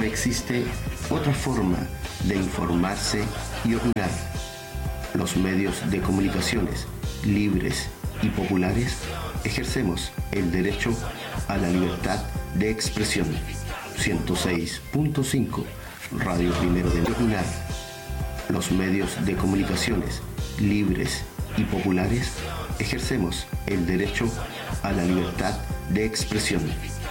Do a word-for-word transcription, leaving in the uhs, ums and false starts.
existe otra forma de informarse y opinar. Los medios de comunicaciones libres y populares ejercemos el derecho a la libertad de expresión. ciento seis punto cinco Radio Primero de Opinar. Los medios de comunicaciones libres y populares ejercemos el derecho a la libertad de expresión.